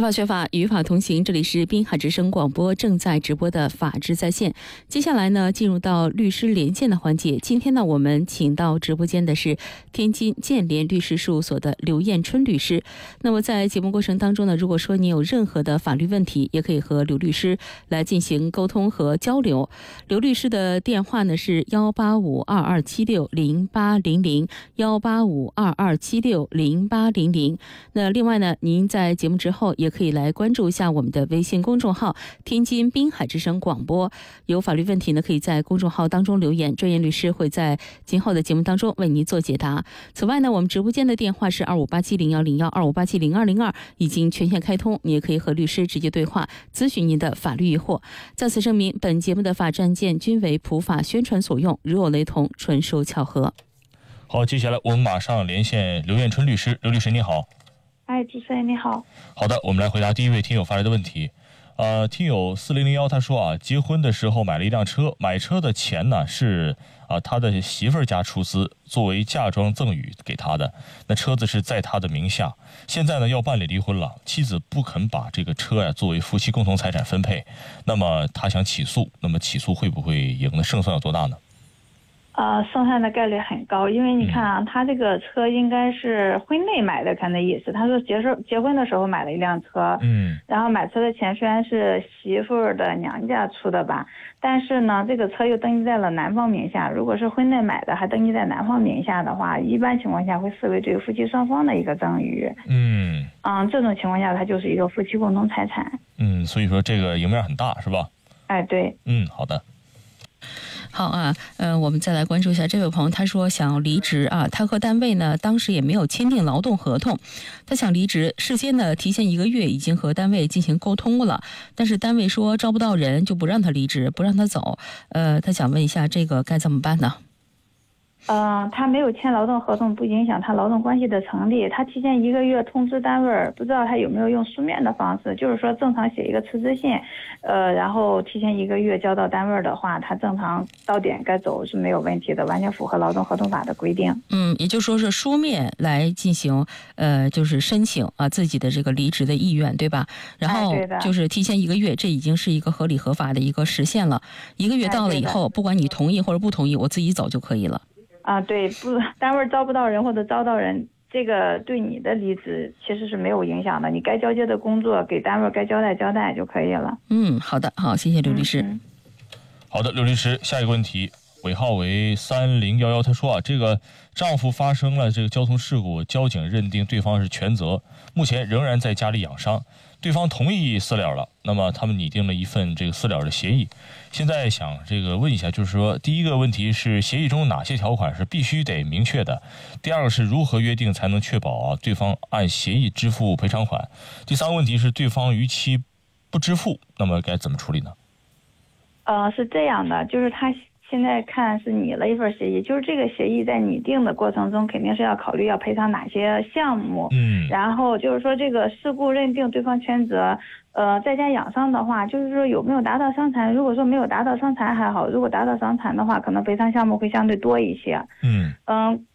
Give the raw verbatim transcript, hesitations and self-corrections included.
知法学法，与法同行。这里是滨海之声广播正在直播的法治在线。接下来呢，进入到律师连线的环节。今天呢，我们请到直播间的是天津建联律师事务所的刘艳春律师。那么在节目过程当中呢，如果说你有任何的法律问题，也可以和刘律师来进行沟通和交流。刘律师的电话呢是幺八五二二七六零八零零幺八五二二七六零八零零。那另外呢，您在节目之后也可以来关注一下我们的微信公众号天津滨海之声广播，有法律问题呢可以在公众号当中留言，专业律师会在今后的节目当中为您做解答。此外呢，我们直播间的电话是二五八七零幺零幺二五八七零二零二，已经全线开通，你也可以和律师直接对话咨询您的法律疑惑。在此声明，本节目的法治案件均为普法宣传所用，如有雷同纯属巧合。 好，接下来我们马上连线刘艳春律师。刘律师你好。 哎，主持人你好。 好的，我们来回答第一位听友发来的问题。呃，听友四零零幺他说啊，结婚的时候买了一辆车，买车的钱呢是啊他的媳妇儿家出资，作为嫁妆赠与给他的。那车子是在他的名下，现在呢要办理离婚了，妻子不肯把这个车呀作为夫妻共同财产分配，那么他想起诉，那么起诉会不会赢呢？胜算有多大呢？ 呃，胜算的概率很高，因为你看啊，他这个车应该是婚内买的，看那意思。他说结婚结婚的时候买了一辆车，嗯，然后买车的钱虽然是媳妇儿的娘家出的吧，但是呢，这个车又登记在了男方名下。如果是婚内买的，还登记在男方名下的话，一般情况下会视为对夫妻双方的一个赠与。嗯，嗯，这种情况下，它就是一个夫妻共同财产。 嗯，所以说这个赢面很大，是吧？ 哎，对。 嗯，好的。 好啊，呃，我们再来关注一下这位朋友，他说想要离职啊，他和单位呢当时也没有签订劳动合同，他想离职，事先呢提前一个月已经和单位进行沟通了，但是单位说招不到人，就不让他离职，不让他走，呃，他想问一下这个该怎么办呢？ 嗯、呃，他没有签劳动合同，不影响他劳动关系的成立。他提前一个月通知单位，不知道他有没有用书面的方式，就是说正常写一个辞职信，呃，然后提前一个月交到单位的话，他正常到点该走是没有问题的，完全符合劳动合同法的规定。 嗯，也就是说是书面来进行，呃，就是申请啊自己的这个离职的意愿，对吧？然后就是提前一个月，这已经是一个合理合法的一个实现了。一个月到了以后，不管你同意或者不同意，我自己走就可以了。 啊，对，不，单位招不到人或者招到人，这个对你的离职其实是没有影响的。你该交接的工作给单位该交代交代就可以了。 嗯，好的，好，谢谢刘律师。 嗯、 好的，刘律师，下一个问题，尾号为三零幺幺，他说啊，这个丈夫发生了这个交通事故，交警认定对方是全责，目前仍然在家里养伤。对方同意私了了，那么他们拟定了一份这个私了的协议。现在想这个问一下，就是说，第一个问题是协议中哪些条款是必须得明确的？第二个是如何约定才能确保啊对方按协议支付赔偿款？第三个问题是对方逾期不支付，那么该怎么处理呢？ 呃，是这样的，就是他现在看是拟了一份协议，就是这个协议在拟定的过程中肯定是要考虑要赔偿哪些项目，嗯，然后就是说这个事故认定对方全责，呃，在家养伤的话，就是说有没有达到伤残，如果说没有达到伤残还好，如果达到伤残的话，可能赔偿项目会相对多一些，嗯嗯，